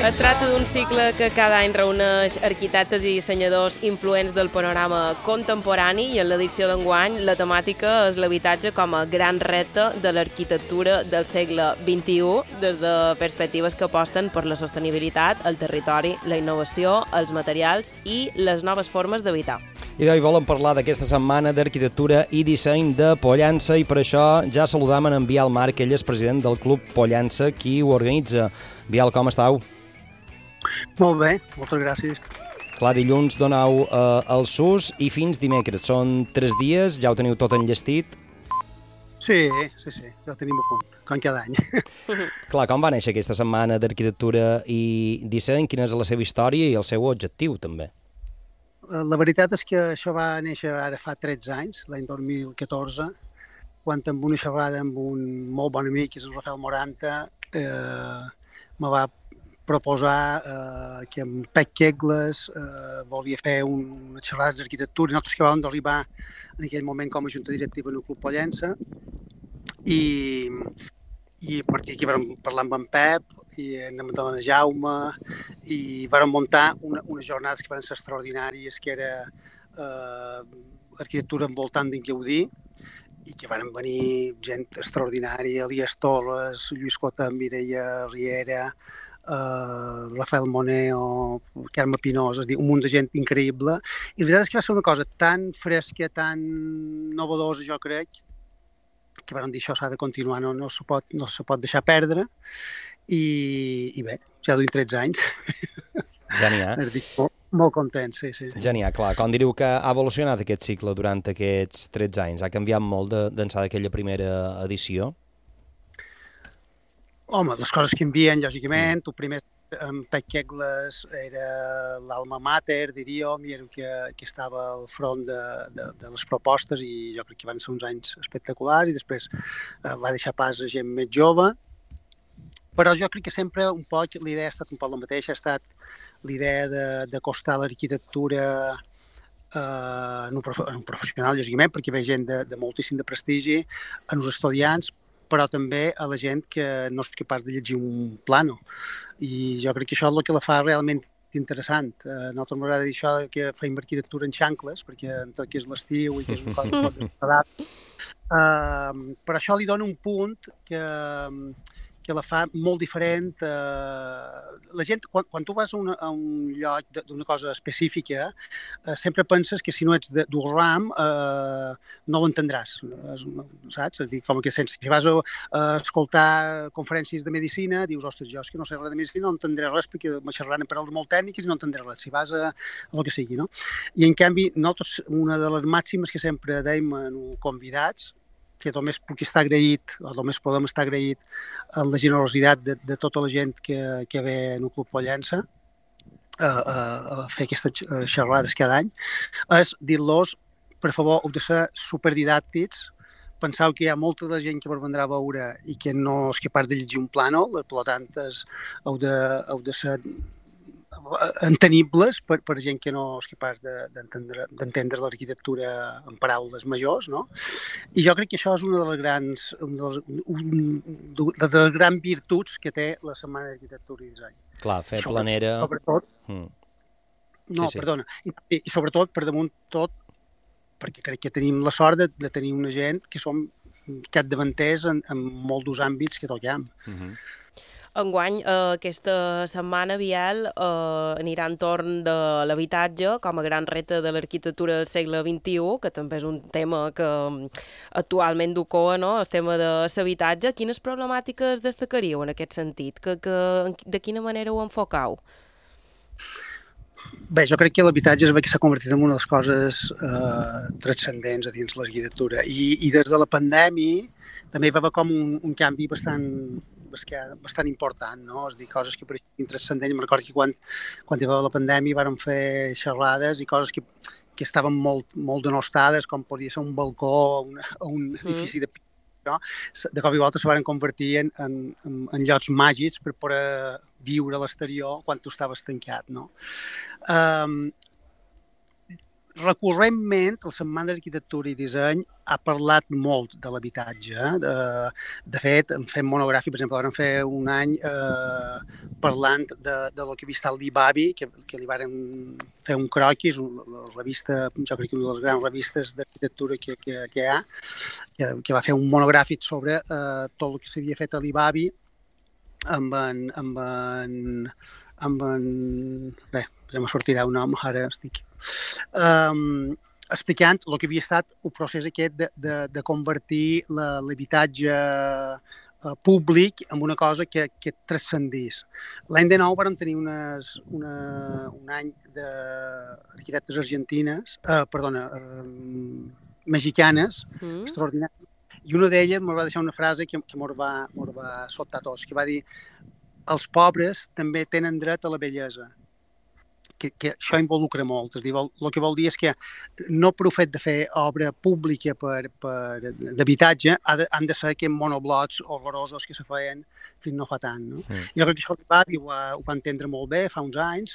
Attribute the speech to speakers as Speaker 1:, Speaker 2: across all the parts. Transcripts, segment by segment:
Speaker 1: Es tracta d'un cicle que cada any reuneix arquitectes i dissenyadors influents del panorama contemporani i en l'edició d'enguany la temàtica és l'habitatge com a gran repte de l'arquitectura del segle XXI des de perspectives que aposten per la sostenibilitat, el territori, la innovació, els materials i les noves formes d'habitar.
Speaker 2: I d'avui volen parlar d'aquesta setmana d'arquitectura i disseny de Pollença i per això ja saludam en Biel Marc, ell és president del Club Pollença, qui ho organitza. Biel, com estàu?
Speaker 3: Molt bé, moltes gràcies.
Speaker 2: Clar, dilluns donau el SUS i fins dimecres. Són 3 dies, ja ho teniu tot enllestit?
Speaker 3: Sí, ja ho tenim a punt, com cada any.
Speaker 2: Clar, com va néixer aquesta setmana d'arquitectura i disseny? Quina és la seva història i el seu objectiu, també?
Speaker 3: La veritat és que això va néixer ara fa 13 anys, l'any 2014, quan amb una xerrada amb un molt bon amic, que és el Rafael Moranta, me va proposar que amb Pep Kegles volia fer una xerrada d'arquitectura. Nosaltres que vam arribar en aquell moment com a junta directiva en el Club Pollença i a partir d'aquí vam parlar amb en Pep i amb en Jaume i vam muntar unes jornades que van ser extraordinàries, que era arquitectura envoltant d'en Gaudí, i que van venir gent extraordinària, Elias Torres, Lluís Cota, Mireia Riera, Rafael Moneo, Carme Pinós, és a dir, un munt de gent increïble. I la veritat és que va ser una cosa tan fresca, tan novedosa, jo crec, que van dir això s'ha de continuar, no se pot deixar perdre. I bé, ja duim 13 anys.
Speaker 2: Ja n'hi ha.
Speaker 3: Molt content, sí.
Speaker 2: Ja n'hi ha, clar. Com diríeu que ha evolucionat aquest cicle durant aquests 13 anys? Ha canviat molt d'ençà d'aquella primera edició?
Speaker 3: Home, les coses canvien, lògicament. El primer, amb Pep Kegles, era l'alma mater, diríem, i era el que estava al front de les propostes, i jo crec que van ser uns anys espectaculars, i després va deixar pas a gent més jove. Però jo crec que sempre un poc l'idea ha estat un poc la mateixa, ha estat l'idea d'acostar l'arquitectura en un professional, lògicament, perquè ve gent de moltíssim de prestigi, en els estudiants, però també a la gent que no és capaç de llegir un plano. I jo crec que això és el que la fa realment interessant. A nosaltres m'agrada dir això que feim arquitectura en xancles, perquè entre que és l'estiu i que és un cosa que pot desagradar. Però això li dona un punt que la fa molt diferent. La gent, quan tu vas a un lloc d'una cosa específica, sempre penses que si no ets del ram no ho entendràs, saps? És a dir, com que si vas a escoltar conferències de medicina, dius, ostres, jo és que no sé res de medicina, no entendré res perquè me xerraran paraules molt tècniques i no entendré res, si vas a el que sigui, no? I en canvi, nosaltres, una de les màximes que sempre deim en convidats, que només puc estar agraït, o només podem estar agraït a la generositat de tota la gent que ve en el Club Pollença a fer aquestes xerrades cada any, és dir-los, per favor, heu de ser superdidàctics, penseu que hi ha molta de gent que vos vendrà a veure i que no és capaç de llegir un plànol, per tant, heu de ser entenibles per gent que no és capaç d'entendre l'arquitectura en paraules majors, no? I jo crec que això és una de les grans virtuts que té la Setmana d'Arquitectura i Disseny.
Speaker 2: Clar, fer planera...
Speaker 3: Sobretot, perdona, i sobretot, per damunt tot, perquè crec que tenim la sort de tenir una gent que som capdavanters en molts dels àmbits que toquem.
Speaker 1: Enguany, aquesta setmana, Biel, anirà entorn de l'habitatge com a gran repte de l'arquitectura del segle XXI, que també és un tema que actualment du cua, no?, el tema de l'habitatge. Quines problemàtiques destacaríeu en aquest sentit? De quina manera ho enfocau?
Speaker 3: Bé, jo crec que l'habitatge s'ha convertit en una de les coses transcendents a dins l'arquitectura. I des de la pandèmia també va haver com un canvi bastant important, no? És a dir, coses que pareixien transcendents. Em recordo que quan hi va haver la pandèmia vàrem fer xerrades i coses que estaven molt denostades, com podria ser un balcó o un edifici de pis, no? De cop i volta se van convertir en llocs màgics per poder viure a l'exterior quan tu estaves tancat, no? recurrentment, la Setmana d'Arquitectura i Disseny ha parlat molt de l'habitatge. De fet, hem fet monogràfic, per exemple, vam fer un any parlant de lo que havia estat l'IBABI, que li varen fer un croquis, la revista, jo crec que una de les grans revistes d'arquitectura que hi ha, que va fer un monogràfic sobre tot el que s'havia fet a l'IBABI bé, ja me sortirà un nom, ara estic explicant el que havia estat el procés aquest de convertir l'habitatge públic en una cosa que transcendís. L'any de nou vam tenir un any d'arquitectes argentines, mexicanes, extraordinàries, i una d'elles em va deixar una frase que mos va sobtar tots, que va dir: els pobres també tenen dret a la bellesa. Que això involucra molt. És a dir, el que vol dir és que no per el fet de fer obra pública d'habitatge han de ser aquests monoblocs horrorosos que se feien fins no fa tant. No? Jo crec que això ho va entendre molt bé fa uns anys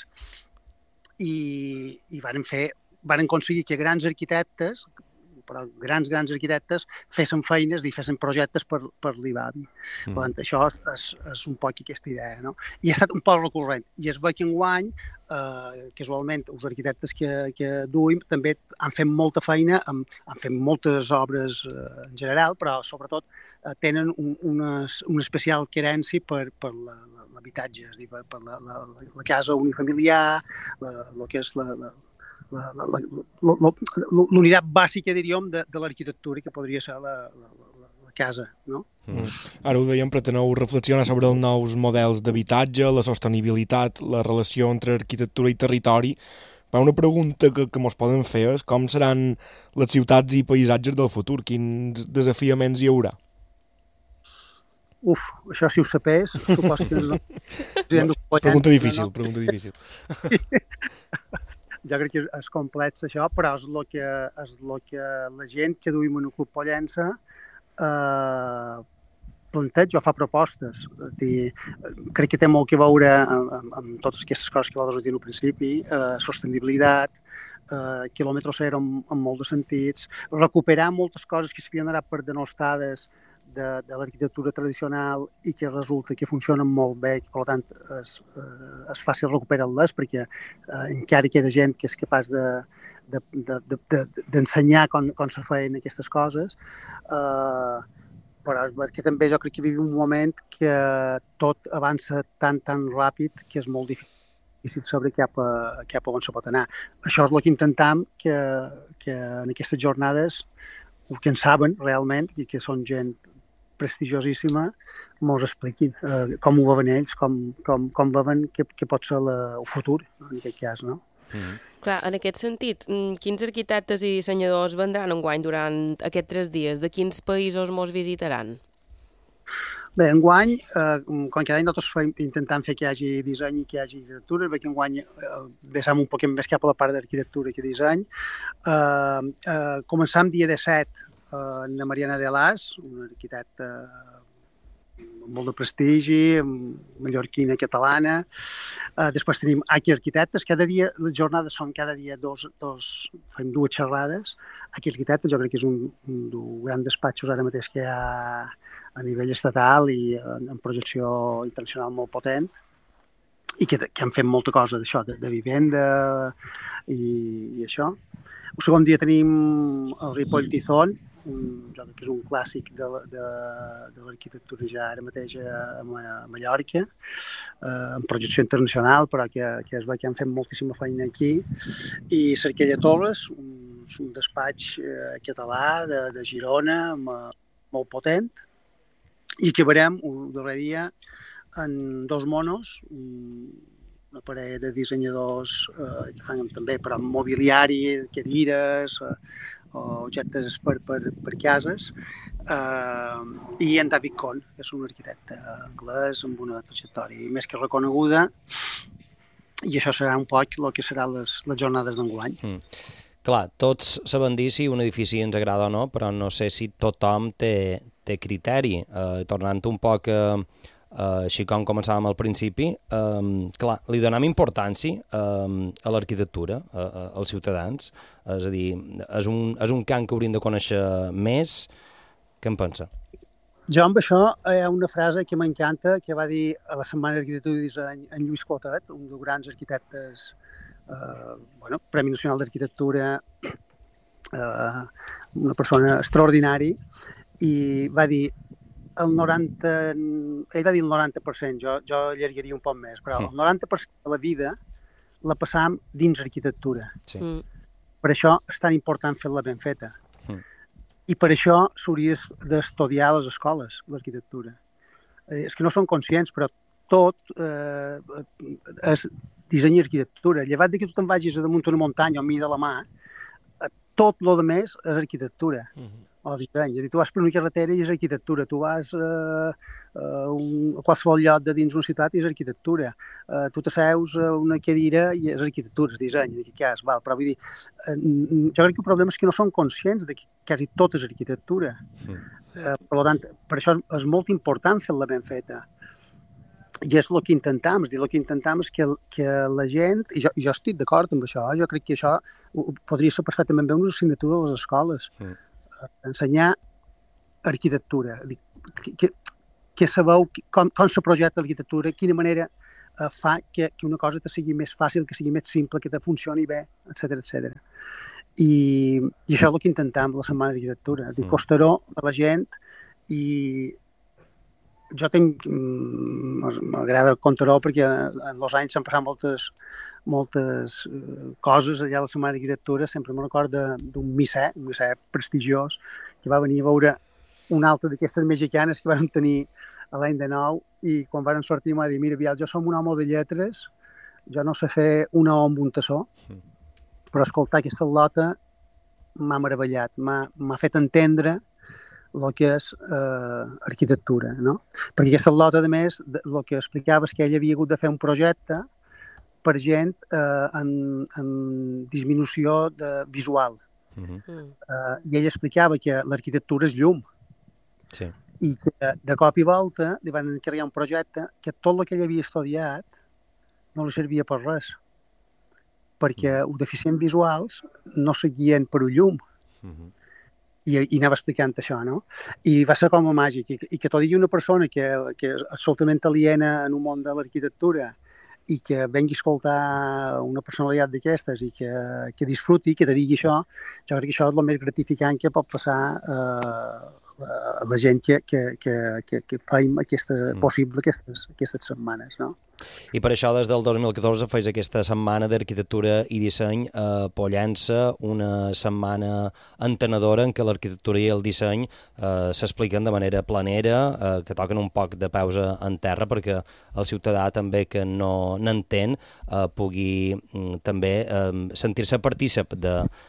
Speaker 3: i varen aconseguir que grans arquitectes, però grans arquitectes fessin feines i fessin projectes per l'IBABI. Per tant, això és un poc aquesta idea, no? I ha estat un poc recurrent. I es veu que enguany, casualment, els arquitectes que duim també han fet molta feina, han fet moltes obres en general, però sobretot tenen una especial querència per l'habitatge, és a dir, per la casa unifamiliar, el que és l'unitat bàsica, diríem, de l'arquitectura, que podria ser la casa, no?
Speaker 4: Ara ho dèiem, preteneu reflexionar sobre els nous models d'habitatge, la sostenibilitat, la relació entre arquitectura i territori. Però una pregunta que ens poden fer és com seran les ciutats i paisatges del futur? Quins desafiaments hi haurà?
Speaker 3: Això si ho sapés, suposo que no.
Speaker 4: Pregunta difícil.
Speaker 3: Jo crec que és complex això, però és el que la gent que duim en el Club Pollença planteja o fa propostes. Crec que té molt a veure amb totes aquestes coses que vosaltres heu dit al principi, sostenibilitat, quilòmetre zero en molts de sentits, recuperar moltes coses que s'havien anat per denostades de l'arquitectura tradicional i que resulta que funcionen molt bé, per tant és fàcil recuperar-les perquè encara queda gent que és capaç d'ensenyar com se feien aquestes coses, però que també jo crec que vivim un moment que tot avança tan ràpid que és molt difícil saber cap a on se pot anar. Això és el que intentem que en aquestes jornades, el que en saben realment i que són gent prestigiosíssima, mos expliquin com ho veuen ells, com veuen que pot ser el futur, en aquest cas, no?
Speaker 1: Clar, en aquest sentit, quins arquitectes i dissenyadors vendran enguany durant aquests 3 dies? De quins països mos visitaran?
Speaker 3: Bé, enguany, com cada any nosaltres intentem fer que hi hagi disseny i que hi hagi arquitectura, perquè enguany vessam un poc més cap a la part d'arquitectura que disseny. Començam dia 17 amb Mariana de Las, una arquitecta amb molt de prestigi, mallorquina, catalana. Després tenim Aki Arquitectes. Cada dia, les jornades són cada dia fem 2 xerrades. Aki Arquitectes, jo crec que és un dels grans despatxos ara mateix que hi ha a nivell estatal i en projecció internacional molt potent, i que han fet molta cosa d'això, de vivenda i això. El segon dia tenim el Ripoll Tizón, jo crec que és un clàssic de l'arquitectura ja ara mateix a Mallorca, en projecció internacional, però que es veu que han fet moltíssima feina aquí. I Cerquella Torres, un despatx català de Girona, molt potent, i acabarem el darrer dia en 2 monos, una parella de dissenyadors que fan també per mobiliari, cadires, objectes per cases, i en David Kohn, que és un arquitecte anglès amb una trajectòria més que reconeguda, i això serà un poc el que seran les jornades d'enguany.
Speaker 2: Clar, tots sabem dir si un edifici ens agrada o no, però no sé si tothom té criteri. Tornant un poc així com començàvem al principi, clar, li donem importància a l'arquitectura, als ciutadans, és a dir, és un camp que hauríem de conèixer més. Què en pensa?
Speaker 3: Jo amb això hi ha una frase que m'encanta que va dir a la Setmana d'Arquitectura i Disseny en Lluís Clotet, un dels grans arquitectes, Premi Nacional d'Arquitectura, una persona extraordinària, i va dir ell va dir el 90%, jo allargaria un poc més, però el 90% de la vida la passàvem dins arquitectura.
Speaker 2: Sí.
Speaker 3: Per això és tan important fer-la ben feta. I per això s'hauria d'estudiar a les escoles, l'arquitectura. És que no són conscients, però tot és disseny i arquitectura. Llevat que tu te'n vagis a damunt d'una muntanya o a mi de la mà, tot el més és arquitectura. O disseny. És a dir, tu vas per una carretera i és arquitectura. Tu vas a qualsevol lloc de dins una ciutat i és arquitectura. Tu t'asseus a una cadira i és arquitectura, és disseny. En aquest cas, val. Però vull dir, jo crec que el problema és que no són conscients de que quasi tot és arquitectura. Per tant, per això és molt important fer-la ben feta. I és el que intentem, el que intentem és que la gent, i jo estic d'acord amb això, jo crec que això podria ser perfectament bé una assignatura a les escoles, ensenyar arquitectura, que sabeu com se projecta l'arquitectura, quina manera fa que una cosa te sigui més fàcil, que sigui més simple, que te funcioni bé, etc. I això és el que intentem a la Setmana d'Arquitectura, costar-ho a la gent. I jo m'agrada contar-ho perquè en els anys s'han passat moltes coses allà a la Setmana d'Arquitectura. Sempre me'n recordo d'un missè prestigiós, que va venir a veure una altra d'aquestes mexicanes que van tenir a l'any de nou, i quan van sortir m'ha dit: mira, Biel, jo som un home de lletres, jo no sé fer una O amb un tassó, però escoltar aquesta lota m'ha meravellat, m'ha fet entendre el que és arquitectura, no? Perquè aquesta lota, a més, el que explicava és que ell havia hagut de fer un projecte per gent en disminució visual. I ell explicava que l'arquitectura és llum.
Speaker 2: Sí.
Speaker 3: I que de cop i volta li van encarregar un projecte que tot el que ell havia estudiat no li servia per res, perquè els deficients visuals no seguien per un llum. I anava explicant això, no? I va ser com a màgic. I que t'ho digui una persona que és absolutament aliena en un món de l'arquitectura i que vengui a escoltar una personalitat d'aquestes i que disfruti, que te digui això, jo crec que això és el més gratificant que pot passar a la gent que faim possible aquestes setmanes, no?
Speaker 2: I per això des del 2014 fes aquesta Setmana d'Arquitectura i Disseny a Pollença, una setmana entenedora en què l'arquitectura i el disseny s'expliquen de manera planera, que toquen un poc de pausa en terra perquè el ciutadà també que no n'entén pugui també sentir-se partícip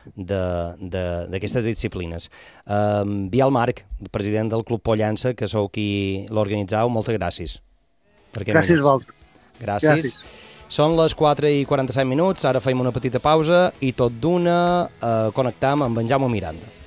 Speaker 2: d'aquestes disciplines. Biel Marc, president del Club Pollença, que sou qui l'organitzau, moltes gràcies.
Speaker 3: Gràcies a vosaltres.
Speaker 2: Gràcies. Són les 4:47, ara fem una petita pausa i tot d'una connectam amb en Jaume Miranda.